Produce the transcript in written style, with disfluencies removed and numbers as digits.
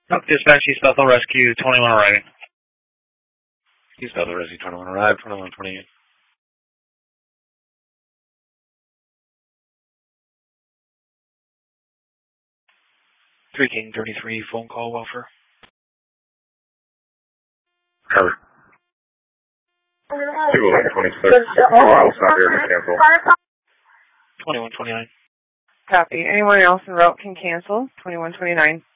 Dispatch, East Bethel Rescue, 21 arriving. East Bethel Rescue, 21 arrived, 2128. 3 King 33, phone call, welfare. Cover. 21126. I'll stop here and cancel. 2129. Copy. Anyone else en route can cancel. 2129.